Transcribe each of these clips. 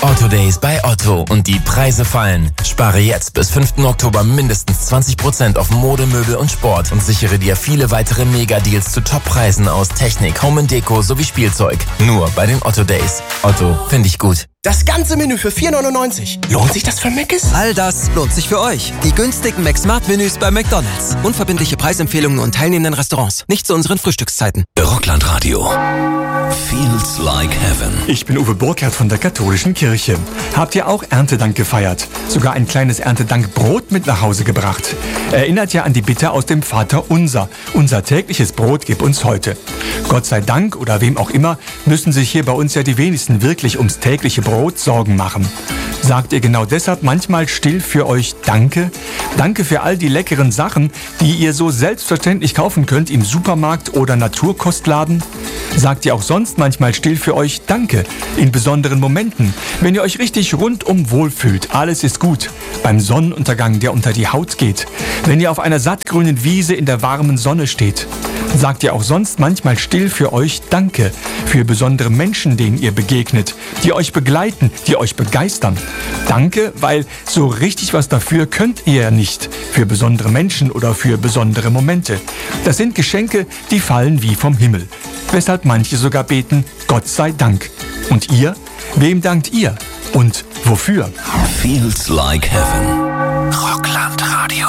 Otto Days bei Otto und die Preise fallen. Spare jetzt bis 5. Oktober mindestens 20% auf Mode, Möbel und Sport und sichere dir viele weitere Mega-Deals zu Top-Preisen aus Technik, Home & Deko sowie Spielzeug. Nur bei den Otto Days. Otto, finde ich gut. Das ganze Menü für 4,99. Lohnt sich das für Mc's? All das lohnt sich für euch. Die günstigen McSmart-Menüs bei McDonald's. Unverbindliche Preisempfehlungen und teilnehmenden Restaurants. Nicht zu unseren Frühstückszeiten. Rocklandradio. Feels like heaven. Ich bin Uwe Burkhardt von der Katholischen Kirche. Habt ihr auch Erntedank gefeiert? Sogar ein kleines Erntedankbrot mit nach Hause gebracht? Erinnert ja an die Bitte aus dem Vater Unser. Unser tägliches Brot gib uns heute. Gott sei Dank oder wem auch immer müssen sich hier bei uns ja die wenigsten wirklich ums tägliche Brot Sorgen machen. Sagt ihr genau deshalb manchmal still für euch Danke? Danke für all die leckeren Sachen, die ihr so selbstverständlich kaufen könnt im Supermarkt oder Naturkostladen? Sagt ihr auch sonst manchmal still für euch Danke in besonderen Momenten, wenn ihr euch richtig rundum wohlfühlt, alles ist gut, beim Sonnenuntergang, der unter die Haut geht, wenn ihr auf einer sattgrünen Wiese in der warmen Sonne steht? Sagt ihr auch sonst manchmal still für euch Danke für besondere Menschen, denen ihr begegnet, die euch begleiten, die euch begeistern? Danke, weil so richtig was dafür könnt ihr ja nicht für besondere Menschen oder für besondere Momente. Das sind Geschenke, die fallen wie vom Himmel. Weshalb manche sogar beten, Gott sei Dank. Und ihr? Wem dankt ihr? Und wofür? Feels like heaven. Rocklandradio.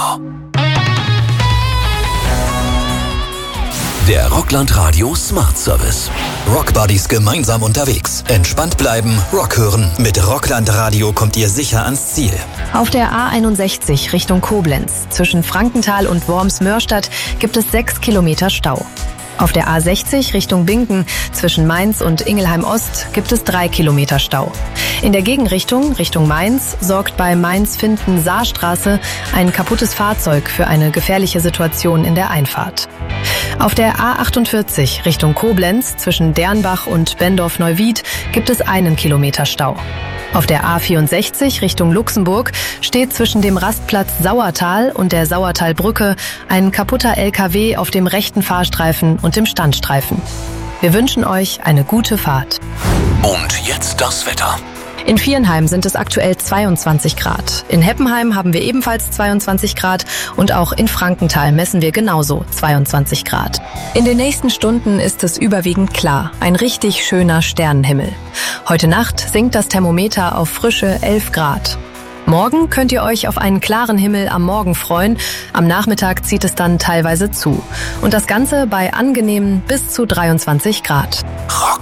Der Rocklandradio Smart Service. Rockbuddies gemeinsam unterwegs. Entspannt bleiben, Rock hören. Mit Rocklandradio kommt ihr sicher ans Ziel. Auf der A61 Richtung Koblenz zwischen Frankenthal und Worms-Mörstadt gibt es 6 Kilometer Stau. Auf der A60 Richtung Binken zwischen Mainz und Ingelheim-Ost gibt es 3 Kilometer Stau. In der Gegenrichtung, Richtung Mainz, sorgt bei Mainz-Finden-Saarstraße ein kaputtes Fahrzeug für eine gefährliche Situation in der Einfahrt. Auf der A48 Richtung Koblenz zwischen Dernbach und Bendorf-Neuwied gibt es 1 Kilometer Stau. Auf der A64 Richtung Luxemburg steht zwischen dem Rastplatz Sauertal und der Sauertalbrücke ein kaputter LKW auf dem rechten Fahrstreifen und dem Standstreifen. Wir wünschen euch eine gute Fahrt. Und jetzt das Wetter. In Viernheim sind es aktuell 22 Grad. In Heppenheim haben wir ebenfalls 22 Grad und auch in Frankenthal messen wir genauso 22 Grad. In den nächsten Stunden ist es überwiegend klar, ein richtig schöner Sternenhimmel. Heute Nacht sinkt das Thermometer auf frische 11 Grad. Morgen könnt ihr euch auf einen klaren Himmel am Morgen freuen. Am Nachmittag zieht es dann teilweise zu. Und das Ganze bei angenehmen bis zu 23 Grad. Rock